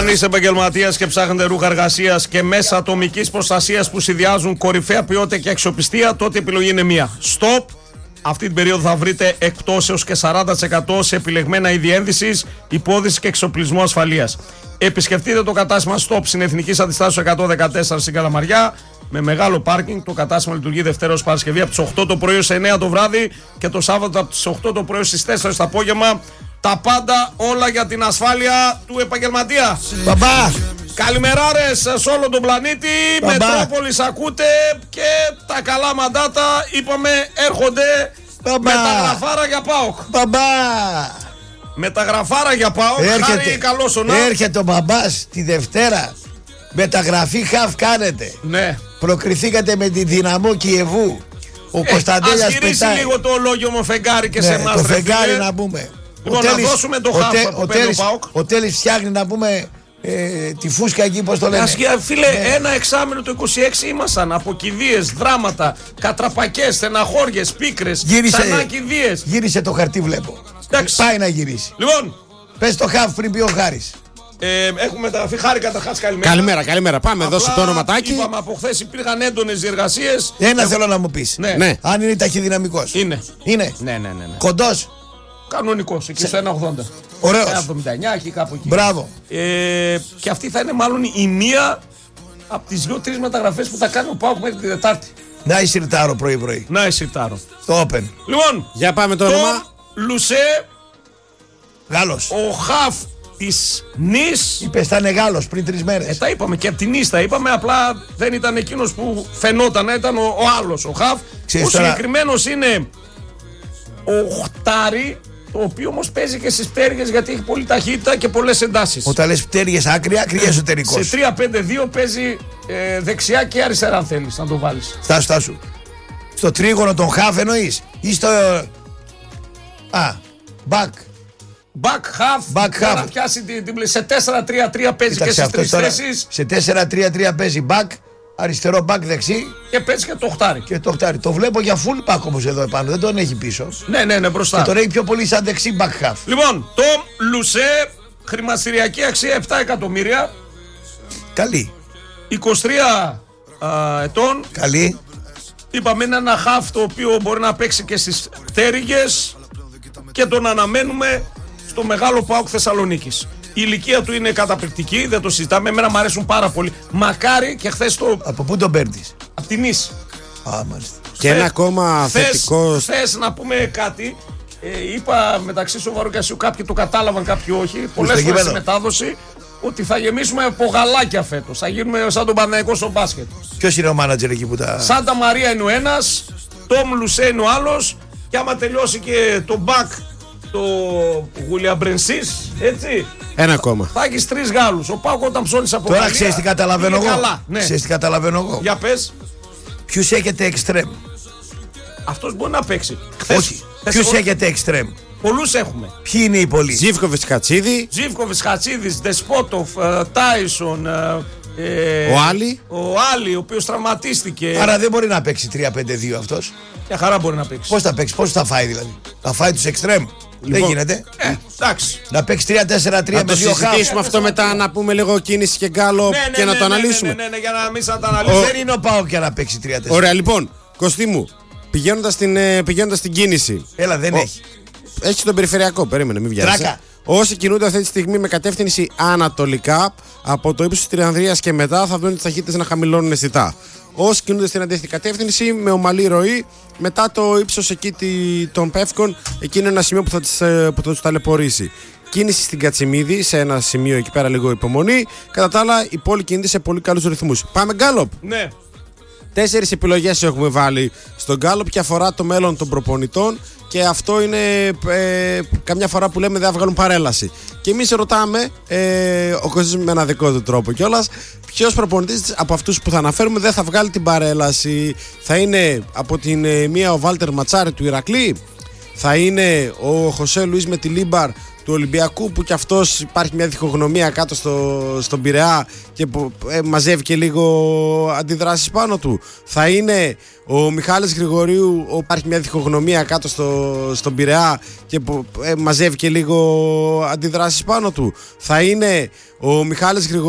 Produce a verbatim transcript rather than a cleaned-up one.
Αν είστε επαγγελματίας και ψάχνετε ρούχα εργασίας και μέσα ατομικής προστασίας που συνδυάζουν κορυφαία ποιότητα και αξιοπιστία, τότε η επιλογή είναι μία. Stop! Αυτή την περίοδο θα βρείτε εκπτώσεως και σαράντα τοις εκατό σε επιλεγμένα είδη ένδυσης, υπόδυσης και εξοπλισμό ασφαλείας. Επισκεφτείτε το κατάστημα Stop στην Εθνικής Αντιστάσεως εκατόν δεκατέσσερα στην Καλαμαριά. Με μεγάλο πάρκινγκ, το κατάστημα λειτουργεί Δευτέρα ως Παρασκευή από τις οκτώ το πρωί ως εννέα το βράδυ και το Σάββατο από τις οκτώ το πρωί ως τις τέσσερα το απόγευμα. Τα πάντα όλα για την ασφάλεια του επαγγελματία. Μπαμπά! Καλημεράρες σε όλο τον πλανήτη. Μπαμπά. Μετρόπολης ακούτε και τα καλά μαντάτα είπαμε έρχονται. Μπαμπά. Μεταγραφάρα για ΠΑΟΚ. Μπαμπά! Μεταγραφάρα για ΠΑΟΚ. Χάρη καλός ο να. Έρχεται ο μπαμπάς τη Δευτέρα. Μεταγραφή χαφ κάνετε. Ναι. Προκριθήκατε με τη Δυναμό Κιεβού. Ο Ε, Κωνσταντέλιας ας γυρίσει πετάει. λίγο το ολόγιο μου φεγγάρι και Ναι, σε εμάς. το ρε φεγγάρι φίλε. να πούμε. Λοιπόν, να δώσουμε το ο χάφ Τε- που ο παίρνει ο Τέλης- ΠΑΟΚ. Ο Τέλης φτιάχνει να πούμε ε, τη φούσκα εκεί, πώς το λένε. Ας, για- φίλε, Ναι. ένα εξάμηνο το είκοσι έξι ήμασταν από κηδείες, δράματα, κατραπακές, στεναχώριες, πίκρες, Γύρισε, ξανά κηδείες. γύρισε το χαρτί, βλέπω. Εντάξει. Πάει να γυρίσει. Λοιπόν, Πες το χαφ πριν πει ο Χάρης. ε, έχουμε μεταγραφεί. Χάρη, καταρχάς καλημέρα. Καλημέρα, καλημέρα. Πάμε, Απλά, δώσε το ονοματάκι. Είπαμε από χθες υπήρχαν έντονες διεργασίες. Ένα θέλω να μου πεις. Ναι. Ναι. Αν είναι ταχυδυναμικός. Είναι. Είναι. Ναι, ναι, ναι. ναι. Κοντός. Κανονικός, εκεί στο ένα ογδόντα. Ωραίος. ένα εβδομήντα εννιά, εκεί κάπου εκεί. Μπράβο. Ε, και αυτή θα είναι μάλλον η μία από τις δύο-τρεις μεταγραφές που θα κάνει ο ΠΑΟΚ μέχρι την Τετάρτη. Να εισιρτάρω πρωί-πρωί. Να εσυρτάρω. Στο Open. Λοιπόν, Για πάμε το το όνομα. Λουσέ, Γάλλος. ο χαφ της Νης. Είπες θα είναι Γάλλος πριν τρεις Ε, μέρες. τα είπαμε και από την Νης τα είπαμε, απλά δεν ήταν εκείνος που φαινόταν, ήταν ο, ο άλλος, ο χαφ. Ξέρεις Ο τώρα- συγκεκριμένος είναι ο Χτάρι, το οποίο όμως παίζει και στις πτέρυγες γιατί έχει πολλή ταχύτητα και πολλές εντάσεις. Όταν λες πτέρυγες άκρη, άκρη Σε εσωτερικός. τρία πέντε δύο παίζει ε, δεξιά και αριστερά αν θέλεις να το βάλεις. Στάσου, στάσου. Στο τρίγωνο των χαφ εννοείς. Ή στο... Α, back. Back half, Back για half. να πιάσει την, την, σε τέσσερα τρία τρία παίζει και Κοίταξε, στις αυτός τρεις τώρα θέσεις σε τέσσερα τρία τρία παίζει back, αριστερό back δεξί και παίζει και το χτάρι. και το χτάρι. Το βλέπω για full back όμως εδώ επάνω, δεν τον έχει πίσω. Ναι, ναι, ναι, μπροστά. Και τον έχει πιο πολύ σαν δεξί back half. Λοιπόν, το Λουσέ, χρηματιστηριακή αξία επτά εκατομμύρια, Καλή, είκοσι τρία α, ετών. καλή. Είπαμε είναι ένα χαφ το οποίο μπορεί να παίξει και στις πτέρυγες και τον αναμένουμε στο μεγάλο ΠΑΟΚ Θεσσαλονίκης. Η ηλικία του είναι καταπληκτική, δεν το συζητάμε. Εμένα μου αρέσουν πάρα πολύ. Μακάρι και χθες το. Από πού τον παίρνεις? Απ' την Νης. Α, μάλιστα. Και ένα ακόμα θετικό. Θες να πούμε κάτι. Ε, είπα μεταξύ Σοβαρού και Ασίου, κάποιοι το κατάλαβαν, κάποιοι όχι. Πολλές φορές γήπεδο. στη μετάδοση ότι θα γεμίσουμε από γαλάκια φέτος. Θα γίνουμε σαν τον Παναθηναϊκό στο μπάσκετ. Ποιος είναι ο μάνατζερ εκεί που τα... Σάντα Μαρία είναι ο ένας, Τόμ Λουσέ είναι ο άλλος. Και άμα τελειώσει και το μπακ, το Γουλιαμπρενσίς, έτσι, Ένα ακόμα. θα έχεις τρεις Γάλλους. Ο Πάκο όταν ψώνεις από Τώρα Γαλλία, ξέρεις τι καταλαβαίνω είναι εγώ. καλά, ναι. Ξέρεις τι καταλαβαίνω εγώ. Για πες, Ποιους έχετε extreme? αυτός μπορεί να παίξει. Χθες- Όχι. χθες Ποιους ο- έχετε extreme? Πολλούς έχουμε. Ποιοι είναι οι πολλοί? Ζίβκοβιτ Κατσίδη. Ζίβκοβιτς, Χατσίδης, Δεσπότοφ, ε, Τάισον, ε, ε, Ο Άλλη. ο Άλλη, ο οποίος τραυματίστηκε. Άρα δεν μπορεί να παίξει τρία πέντε δύο αυτός. Μια χαρά μπορεί να παίξει. Πώς θα παίξει, πώς θα φάει δηλαδή? Θα φάει τους extreme. Δεν Λοιπόν. γίνεται. Ε, εντάξει. Να παίξει τρία τέσσερα τρία Να με το δύο χαφ. συζητήσουμε αυτό μετά, να πούμε λίγο κίνηση και γκάλο Ναι, ναι, και να ναι, το ναι, αναλύσουμε. Ναι, ναι, ναι, για να μην σαν τα αναλύσουμε. Δεν είναι ο Πάοκ για να παίξει τρία τέσσερα. Ωραία, λοιπόν, Κωστή μου, πηγαίνοντας στην, ε, πηγαίνοντας στην κίνηση. Έλα, δεν Ο- έχει. Έχει τον περιφερειακό, περίμενε, μην βιάζεσαι. Τράκα. Όσοι κινούνται αυτή τη στιγμή με κατεύθυνση ανατολικά, από το ύψος της Τριανδρίας και μετά θα δουν τις ταχύτητες να χαμηλώνουν αισθητά. Όσοι κινούνται στην αντίθετη κατεύθυνση, με ομαλή ροή, μετά το ύψος εκεί τη- των Πεύκων, εκεί είναι ένα σημείο που θα, τις, ε, που θα τους ταλαιπωρήσει. Κίνηση στην Κατσιμίδη, σε ένα σημείο εκεί πέρα λίγο υπομονή. Κατά τα άλλα, η πόλη κινείται σε πολύ καλούς ρυθμούς. Πάμε γκάλοπ. Ναι. Τέσσερις επιλογές έχουμε βάλει στον γκάλοπ και αφορά το μέλλον των προπονητών και αυτό είναι ε, καμιά φορά που λέμε δεν θα βγάλουν παρέλαση. Και εμείς ρωτάμε, ε, ο Κωστής με ένα δικό του τρόπο κιόλας, ποιος προπονητής από αυτούς που θα αναφέρουμε δεν θα βγάλει την παρέλαση? Θα είναι από την ε, μία ο Βάλτερ Ματσάρη του Ηρακλή, θα είναι ο Χωσέ Λουίς με τη Λίμπαρ του Ολυμπιακού, που κι αυτός υπάρχει μια διχογνωμία κάτω στο, στον Πειραιά και ε, μαζεύει και λίγο αντιδράσεις πάνω του? Θα είναι ο Μιχάλης Γρηγορίου, ο, υπάρχει μια διχογνωμία κάτω στο, στον Πειραιά και ε, μαζεύει και λίγο αντιδράσεις πάνω του? Θα είναι ο Μιχάλης Γρηγορίου